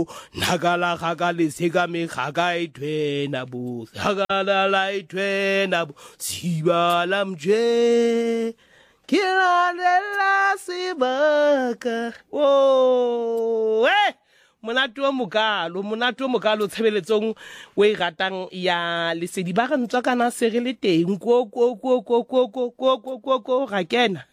nakala gaga le sega me gaga itwena bo sagala la itwena bo sibala mje kilalela sebaka monato mokalo tshebeletsong o e ratang ya lesedi ba ga ntswa kana sege le teng ko ga kena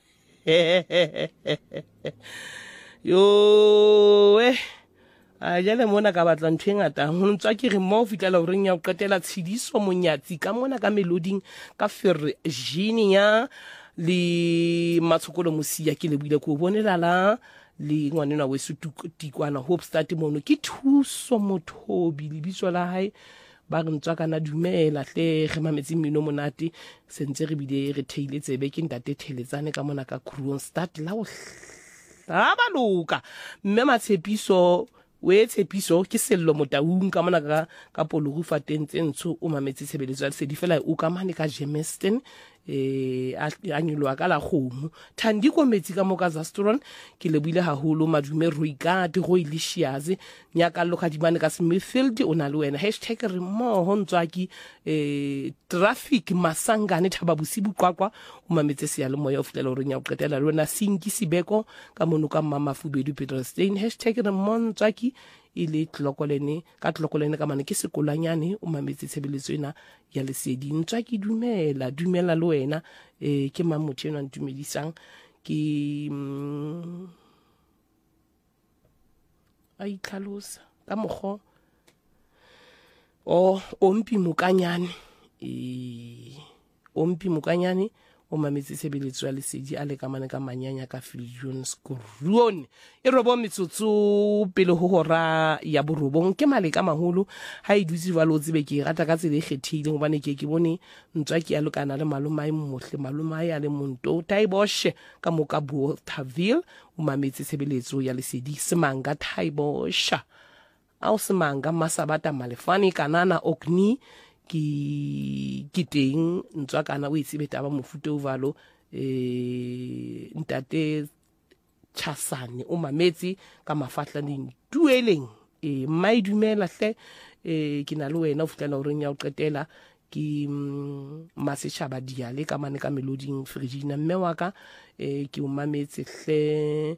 yo a jale mona ka batla ntho e ngata ho ntswa ke re mo fitlela o reng ya o qetela tshidiso monyatsi ka mona ka meloding ka Virginia le matshokolo mosia ke le buile ko bonela la le ngwanena we se tikwana Hope Start mono ke thuso mothobi lebitso la hae ba re ntswa kana dumela hle re mametse mmino monate sentse re bile re theile tsebe ke ntate theletsane ka mona ka Kroonstad la o ba loka mme matshepiso we tshepiso ke sello motaung ka mona ka pologu fatentse ntsho o mametse tshebeletso ya se di fela o ka mane ka Germiston a nyolwa ka la kgomo thandi ko metsi ka moka Zastron ke le buile haholo madume Roika di go ilicious nyaka lo khadimane ka Smithfield o na le wena #re mo ho ntswaki traffic masangane thaba bosibu qwaqwa o mametse se ya le moya o fitela o reng ya o qetela le wena Sinki Sibeko ka mono ka mama Fubedu Peterstein #re mo ntswaki ile tlokolene ka mane ke sekolanyane o mametse tshebeletso ena ya lesedi ntswa ke dumela le wena ke mamotho ena ntumedisang ke a itlhalosa ka mogho ompi mokanyane o mametse tshebeletso ya lesedi a le ka mane ka manyanya ka Viljoen Skroon e robo metsotso pele ho hora ya borobong ke male ka maholo ha e dutse ba lo tsebe ke rata ka tsele kgethile gobane ke bone ntswa ke ya lokana le malomai mohle malomai a le monto Taiboshe ka moka Bothaville o mametse tshebeletso ya lesedi Semanga Taibosha a o Semanga Masabata Malefane Kanana Okni ki teng ntswa kana o itsebeta ba mofuta ovalo ntate Chasane o mametse ka mafahlaneng tueleng mai dumela hle ke na le wena o fitlela o reng ya o qetela ke Maseshaba Diale ka mane ka meloding Virginia mme wa ka ke o mametse hle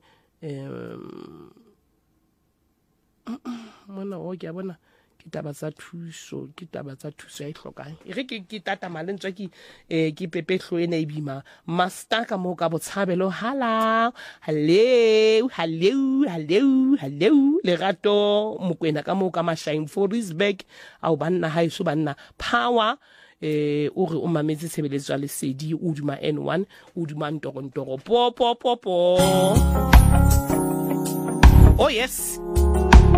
mona o ke a bona ke taba tsa thuso ya ihlokang e re ke tata malentswa ke pepehlo ena e bima master ka mo ka botshabelo hallo lerato mokwena ka mo ka Mashine Forisberg au banna ha iso banna power o re o mametse tshebeletso ya lesedi o duma N1 o duma ntorontoro po oh yes